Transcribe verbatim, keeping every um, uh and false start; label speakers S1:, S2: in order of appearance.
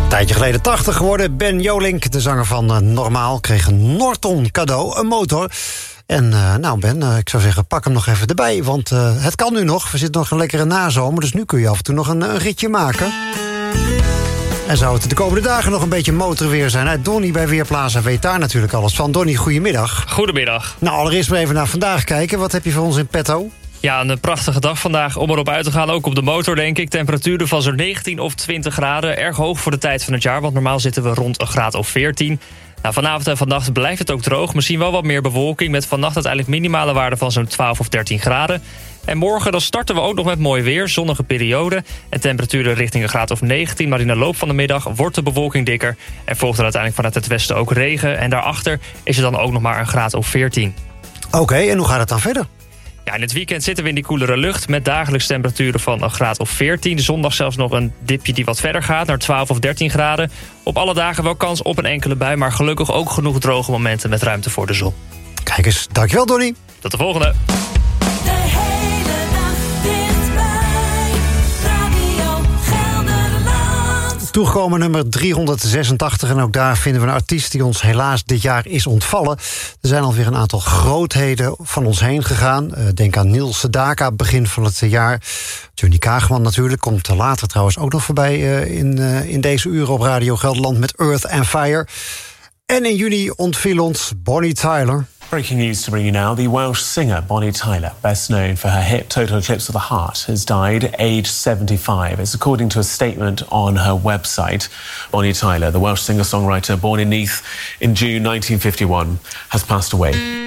S1: Een tijdje geleden tachtig geworden. Ben Jolink, de zanger van uh, Normaal, kreeg een Norton cadeau, een motor. En uh, nou Ben, uh, ik zou zeggen, pak hem nog even erbij. Want uh, het kan nu nog. We zitten nog een lekkere nazomer. Dus nu kun je af en toe nog een, een ritje maken. En zou het de komende dagen nog een beetje motorweer zijn? Uit Donnie bij Weerplaza weet daar natuurlijk alles van. Donnie, goedemiddag.
S2: Goedemiddag.
S1: Nou, allereerst maar even naar vandaag kijken. Wat heb je voor ons in petto?
S2: Ja, een prachtige dag vandaag om erop uit te gaan. Ook op de motor, denk ik. Temperaturen van zo'n negentien of twintig graden. Erg hoog voor de tijd van het jaar, want normaal zitten we rond een graad of veertien. Nou, vanavond en vannacht blijft het ook droog. Misschien wel wat meer bewolking, met vannacht uiteindelijk minimale waarde van zo'n twaalf of dertien graden. En morgen dan starten we ook nog met mooi weer, zonnige periode. En temperaturen richting een graad of negentien. Maar in de loop van de middag wordt de bewolking dikker. En volgt er uiteindelijk vanuit het westen ook regen. En daarachter is het dan ook nog maar een graad of veertien.
S1: Oké, okay, en hoe gaat het dan verder?
S2: Ja, in het weekend zitten we in die koelere lucht met dagelijks temperaturen van een graad of veertien. Zondag zelfs nog een dipje die wat verder gaat, naar twaalf of dertien graden. Op alle dagen wel kans op een enkele bui, maar gelukkig ook genoeg droge momenten met ruimte voor de zon.
S1: Kijk eens, dankjewel Donnie.
S2: Tot de volgende.
S1: Toegekomen nummer driehonderdzesentachtig. En ook daar vinden we een artiest die ons helaas dit jaar is ontvallen. Er zijn alweer een aantal grootheden van ons heen gegaan. Uh, denk aan Niels Sedaka, begin van het jaar. Johnny Kaagman natuurlijk, komt later trouwens ook nog voorbij... Uh, in, uh, in deze uren op Radio Gelderland met Earth and Fire. En in juni ontviel ons Bonnie Tyler.
S3: Breaking news to bring you now. The Welsh singer Bonnie Tyler, best known for her hit Total Eclipse of the Heart, has died aged seventy-five. It's according to a statement on her website. Bonnie Tyler, the Welsh singer-songwriter born in Neath in June nineteen fifty-one, has passed away.